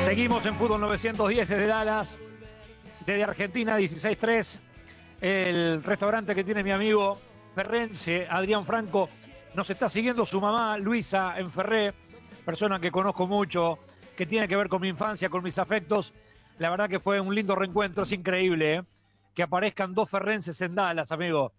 Seguimos en Fútbol 910 desde Dallas, desde Argentina 16-3. El restaurante que tiene mi amigo ferrense, Adrián Franco, nos está siguiendo su mamá, Luisa, en Ferré, persona que conozco mucho, que tiene que ver con mi infancia, con mis afectos. La verdad que fue un lindo reencuentro, es increíble, que aparezcan dos ferrenses en Dallas, amigo.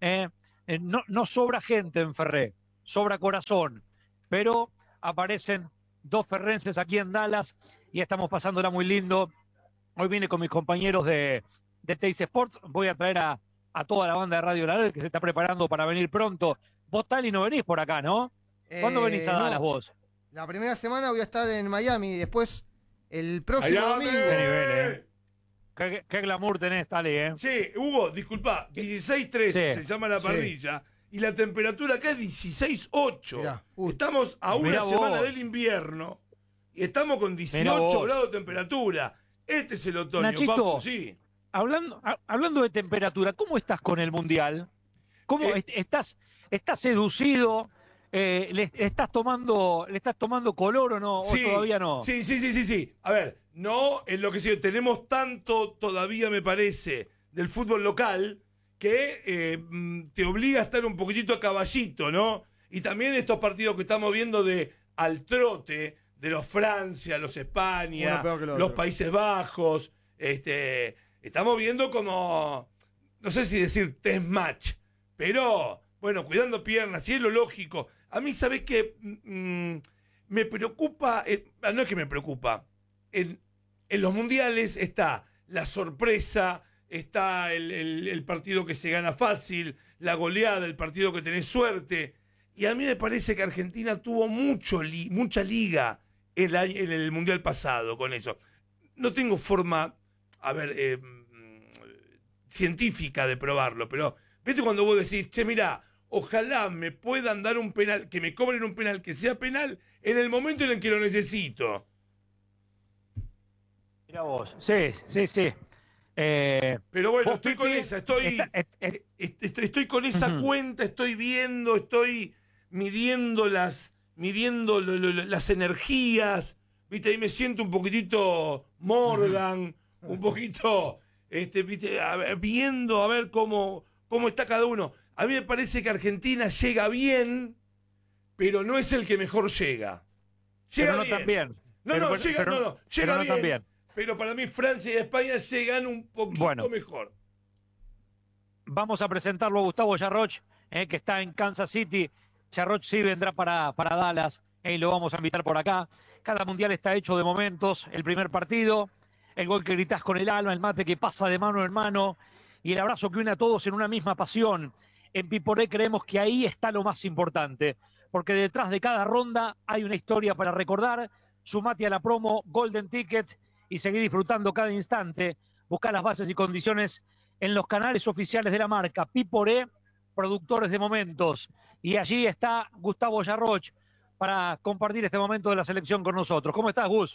No sobra gente en Ferré, sobra corazón, pero aparecen dos ferrenses aquí en Dallas y estamos pasándola muy lindo. Hoy vine con mis compañeros de Teis Sports. Voy a traer a toda la banda de Radio La Red que se está preparando para venir pronto. Vos, Tali, no venís por acá, ¿no? ¿Cuándo venís a Dallas vos? La primera semana voy a estar en Miami y después el próximo domingo. Qué nivel, qué glamour tenés, Tali, Sí, Hugo, disculpa, 16-3 Sí. se llama la parrilla. Y la temperatura acá es 16-8. Mirá, Estamos a Mirá una semana vos. del invierno y estamos con 18 grados de temperatura. Este es el otoño, Nachito, papu, sí. Hablando de temperatura, ¿cómo estás con el Mundial? ¿Cómo estás seducido? ¿Le estás tomando color o no? Sí, ¿O todavía no? Sí. A ver, no enloquecido. Tenemos tanto todavía, me parece, del fútbol local que te obliga a estar un poquitito a caballito, ¿no? Y también estos partidos que estamos viendo de al trote, de los Francia, los España, los Países Bajos, estamos viendo como, no sé si decir test match, pero, bueno, cuidando piernas, y es lo lógico. A mí, ¿sabés qué? Me preocupa, no es que me preocupa, en los mundiales está la sorpresa, está el partido que se gana fácil, la goleada, el partido que tenés suerte. Y a mí me parece que Argentina tuvo mucha liga en el Mundial pasado con eso. No tengo forma, científica de probarlo, pero viste cuando vos decís, che, mirá, ojalá me puedan dar un penal, que me cobren un penal que sea penal en el momento en el que lo necesito. Mirá vos, sí. Pero bueno, estoy Pipi, con esa, estoy con esa cuenta, estoy viendo, estoy midiendo las energías, viste, ahí me siento un poquitito Morgan, un poquito, viste, viendo a ver cómo está cada uno. A mí me parece que Argentina llega bien, pero no es el que mejor llega. Llega pero no bien. tan bien. Llega no bien. tan bien. Pero para mí Francia y España llegan un poquito mejor. Vamos a presentarlo a Gustavo Yarroch, que está en Kansas City. Yarroch sí vendrá para Dallas, y lo vamos a invitar por acá. Cada mundial está hecho de momentos. El primer partido, el gol que gritás con el alma, el mate que pasa de mano en mano y el abrazo que une a todos en una misma pasión. En Piporé creemos que ahí está lo más importante, porque detrás de cada ronda hay una historia para recordar. Sumate a la promo Golden Ticket y seguir disfrutando cada instante. Buscar las bases y condiciones en los canales oficiales de la marca Piporé, productores de momentos. Y allí está Gustavo Yarroch para compartir este momento de la selección con nosotros. ¿Cómo estás, Gus?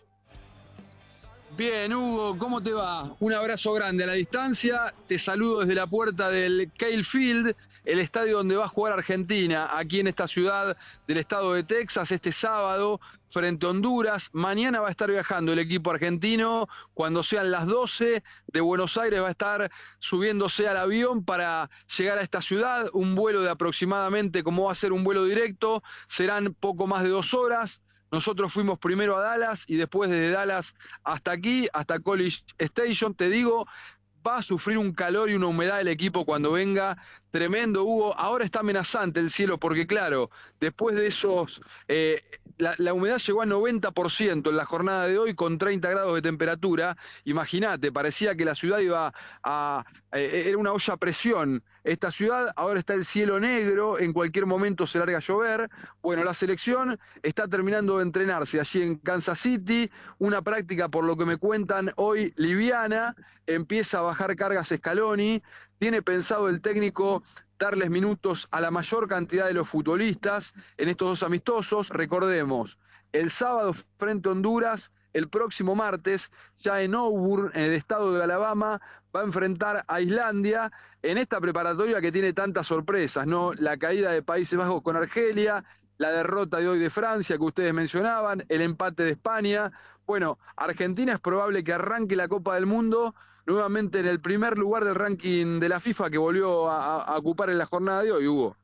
Bien, Hugo, ¿cómo te va? Un abrazo grande a la distancia. Te saludo desde la puerta del Kale Field, el estadio donde va a jugar Argentina, aquí en esta ciudad del estado de Texas, este sábado, frente a Honduras. Mañana va a estar viajando el equipo argentino. Cuando sean las 12 de Buenos Aires va a estar subiéndose al avión para llegar a esta ciudad. Un vuelo de aproximadamente, como va a ser un vuelo directo, serán poco más de 2 horas. Nosotros fuimos primero a Dallas y después desde Dallas hasta aquí, hasta College Station. Te digo, va a sufrir un calor y una humedad el equipo cuando venga. Tremendo, Hugo. Ahora está amenazante el cielo porque, claro, después de esos... La humedad llegó a 90% en la jornada de hoy con 30 grados de temperatura. Imagínate, parecía que la ciudad iba era una olla a presión. Esta ciudad, ahora está el cielo negro, en cualquier momento se larga a llover. Bueno, la selección está terminando de entrenarse allí en Kansas City. Una práctica, por lo que me cuentan hoy, liviana. Empieza a bajar cargas Scaloni. Tiene pensado el técnico darles minutos a la mayor cantidad de los futbolistas en estos 2 amistosos. Recordemos, el sábado frente a Honduras, el próximo martes, ya en Auburn, en el estado de Alabama, va a enfrentar a Islandia en esta preparatoria que tiene tantas sorpresas, ¿no? La caída de Países Bajos con Argelia, la derrota de hoy de Francia que ustedes mencionaban, el empate de España. Bueno, Argentina es probable que arranque la Copa del Mundo nuevamente en el primer lugar del ranking de la FIFA que volvió a ocupar en la jornada de hoy, Hugo.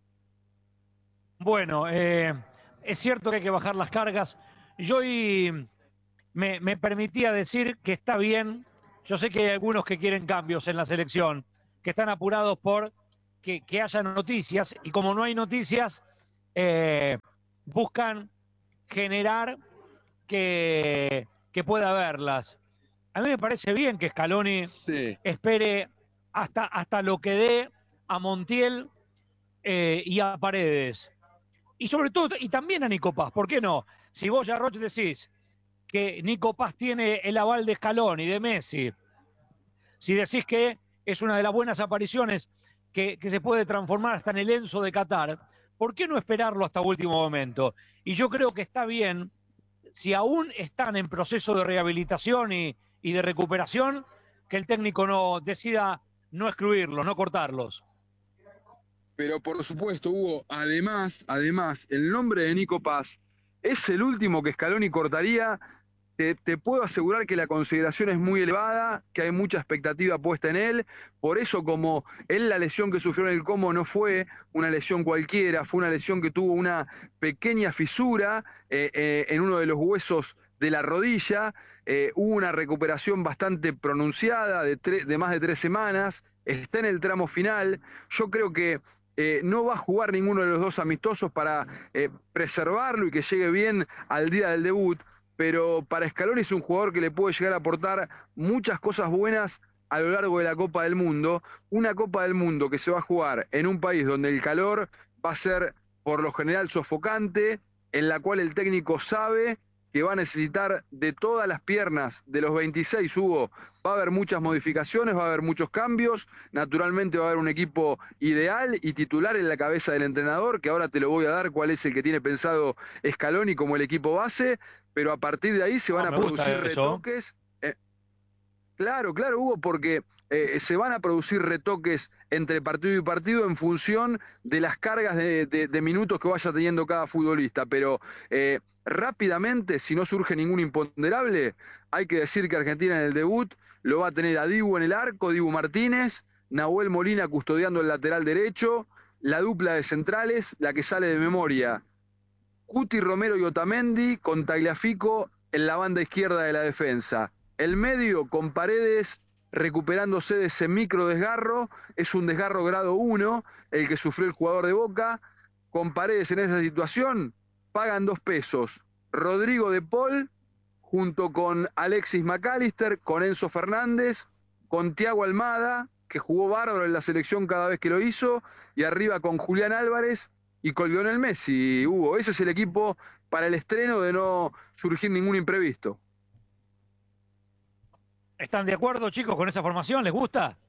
Bueno, es cierto que hay que bajar las cargas. Yo hoy me permitía decir que está bien. Yo sé que hay algunos que quieren cambios en la selección, que están apurados por que haya noticias, y como no hay noticias, buscan generar que pueda haberlas. A mí me parece bien que Scaloni espere hasta lo que dé a Montiel y a Paredes. Y sobre todo, y también a Nico Paz, ¿por qué no? Si vos, Yarroch, decís que Nico Paz tiene el aval de Scaloni, de Messi, si decís que es una de las buenas apariciones que se puede transformar hasta en el Enzo de Qatar, ¿por qué no esperarlo hasta último momento? Y yo creo que está bien, si aún están en proceso de rehabilitación y de recuperación, que el técnico no decida no excluirlos, no cortarlos. Pero por supuesto, Hugo, además, el nombre de Nico Paz es el último que Scaloni cortaría. Te puedo asegurar que la consideración es muy elevada, que hay mucha expectativa puesta en él. Por eso, como él, la lesión que sufrió en el Como no fue una lesión cualquiera, fue una lesión que tuvo una pequeña fisura en uno de los huesos de la rodilla. Hubo una recuperación bastante pronunciada de más de 3 semanas. Está en el tramo final. Yo creo que no va a jugar ninguno de los dos amistosos para preservarlo y que llegue bien al día del debut, pero para Scaloni es un jugador que le puede llegar a aportar muchas cosas buenas a lo largo de la Copa del Mundo. Una Copa del Mundo que se va a jugar en un país donde el calor va a ser por lo general sofocante, en la cual el técnico sabe que va a necesitar de todas las piernas de los 26, Hugo. Va a haber muchas modificaciones, va a haber muchos cambios, naturalmente va a haber un equipo ideal y titular en la cabeza del entrenador, que ahora te lo voy a dar cuál es el que tiene pensado Scaloni como el equipo base, pero a partir de ahí se van a producir retoques. Claro, Hugo, porque se van a producir retoques entre partido y partido en función de las cargas de minutos que vaya teniendo cada futbolista, pero rápidamente, si no surge ningún imponderable, hay que decir que Argentina en el debut lo va a tener a Dibu en el arco, Dibu Martínez, Nahuel Molina custodiando el lateral derecho, la dupla de centrales, la que sale de memoria, Cuti Romero y Otamendi, con Tagliafico en la banda izquierda de la defensa. El medio con Paredes recuperándose de ese micro desgarro, es un desgarro grado 1, el que sufrió el jugador de Boca. Con Paredes en esa situación, pagan 2 pesos. Rodrigo de Paul, junto con Alexis McAllister, con Enzo Fernández, con Thiago Almada, que jugó bárbaro en la selección cada vez que lo hizo, y arriba con Julián Álvarez y con Lionel Messi. Hugo, ese es el equipo para el estreno de no surgir ningún imprevisto. ¿Están de acuerdo, chicos, con esa formación? ¿Les gusta?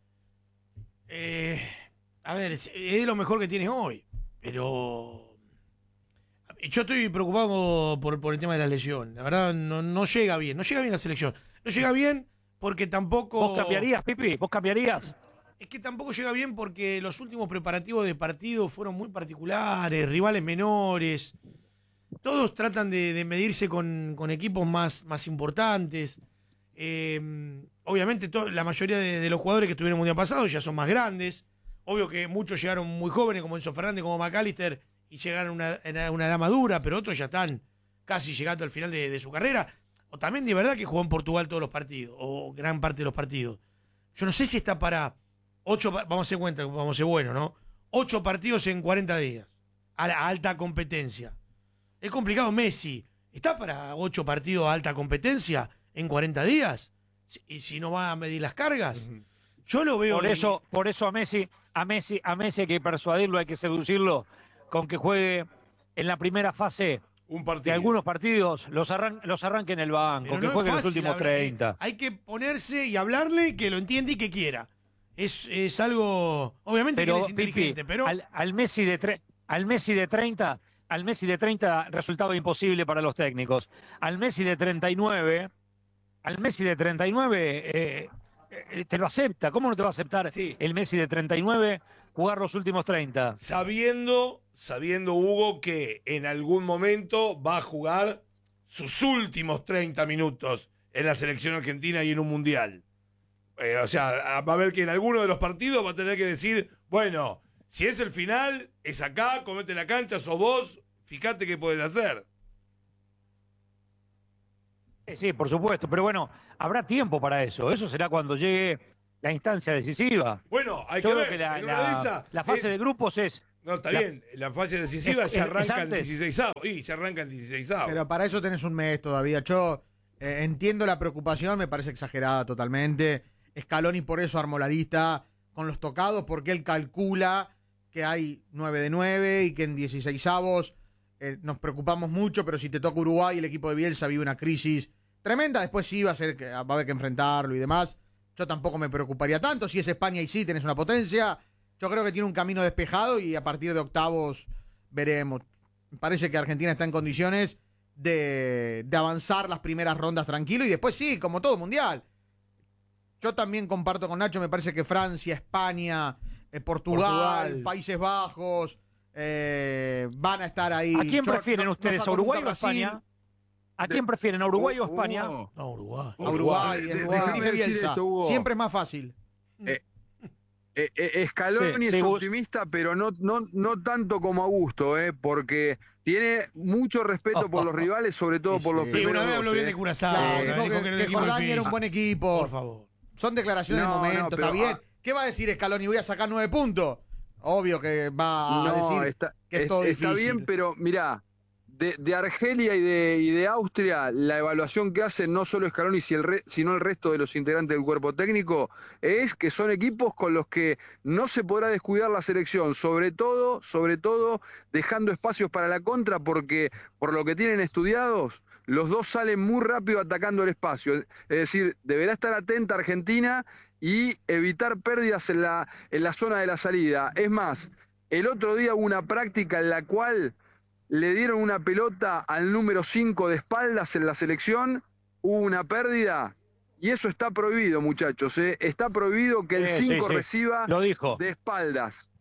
A ver, es lo mejor que tienes hoy, pero yo estoy preocupado por el tema de la lesión. La verdad, no llega bien la selección. No llega bien porque tampoco... ¿Vos cambiarías, Pipi? ¿Vos cambiarías? Es que tampoco llega bien porque los últimos preparativos de partido fueron muy particulares, rivales menores. Todos tratan de medirse con equipos más importantes. Obviamente la mayoría de los jugadores que estuvieron el mundial pasado ya son más grandes. Obvio que muchos llegaron muy jóvenes, como Enzo Fernández, como McAllister, y llegaron a una edad madura, pero otros ya están casi llegando al final de su carrera. O también de verdad que jugó en Portugal todos los partidos, o gran parte de los partidos. Yo no sé si está para 8, vamos a hacer cuenta, vamos a ser buenos, ¿no? 8 partidos en 40 días, a alta competencia. Es complicado. Messi, ¿está para 8 partidos a alta competencia en 40 días? ¿Y si no va a medir las cargas? Yo lo veo... Por eso a Messi hay que persuadirlo, hay que seducirlo con que juegue en la primera fase de algunos partidos, los arranque en el banco, pero que no juegue los últimos 30. Hay que ponerse y hablarle, que lo entienda y que quiera. Es algo... Obviamente que él es inteligente, Pipi, pero... Al Messi de 30 resultaba imposible para los técnicos. Al Messi de 39 te lo acepta. ¿Cómo no te va a aceptar Sí. el Messi de 39 jugar los últimos 30? Sabiendo, Hugo, que en algún momento va a jugar sus últimos 30 minutos en la selección argentina y en un mundial. O sea, va a ver que en alguno de los partidos va a tener que decir, bueno, si es el final, es acá, comete la cancha, sos vos, fíjate qué podés hacer. Sí, por supuesto, pero bueno, habrá tiempo para eso. Eso será cuando llegue la instancia decisiva. Bueno, hay Yo que creo ver. que en una de esas, la fase de grupos es... No, está la- bien, la fase decisiva es ya arranca el antes. 16avo. Y ya arranca el 16avo. Pero para eso tenés un mes todavía. Yo entiendo la preocupación, me parece exagerada totalmente. Scaloni por eso armó la lista con los tocados, porque él calcula que hay 9 de 9 y que en 16avos nos preocupamos mucho, pero si te toca Uruguay, el equipo de Bielsa vive una crisis tremenda. Después sí va a haber que enfrentarlo y demás. Yo tampoco me preocuparía tanto. Si es España y sí tenés una potencia, yo creo que tiene un camino despejado y a partir de octavos veremos. Me parece que Argentina está en condiciones de avanzar las primeras rondas tranquilo y después sí, como todo mundial. Yo también comparto con Nacho, me parece que Francia, España, Portugal, Países Bajos van a estar ahí. ¿A quién prefieren no ustedes, saco a Uruguay nunca o España? Brasil. ¿A quién prefieren, a Uruguay o España? No, Uruguay. A Uruguay, Déjame decir Bielsa. esto, Hugo. Siempre es más fácil. Scaloni Sí, es Gus. optimista, pero no tanto como Augusto, porque tiene mucho respeto por los rivales, sobre todo por los Sí, Sí, primeros una vez dos, habló bien de Curazao. Claro, dijo dijo que era el que equipo del Jordania era un fin. buen equipo. Por favor. Son declaraciones No, de momento, no, pero, está bien. ¿Qué va a decir Scaloni? Voy a sacar 9 puntos. Obvio que va a decir que es todo está difícil. bien, pero mirá, de Argelia y de Austria, la evaluación que hacen no solo Scaloni, sino el resto de los integrantes del cuerpo técnico, es que son equipos con los que no se podrá descuidar la selección, sobre todo dejando espacios para la contra, porque por lo que tienen estudiados, los dos salen muy rápido atacando el espacio. Es decir, deberá estar atenta Argentina y evitar pérdidas en la zona de la salida. Es más, el otro día hubo una práctica en la cual le dieron una pelota al número 5 de espaldas en la selección, hubo una pérdida, y eso está prohibido, muchachos. Está prohibido que el 5 Sí. reciba Lo dijo. de espaldas.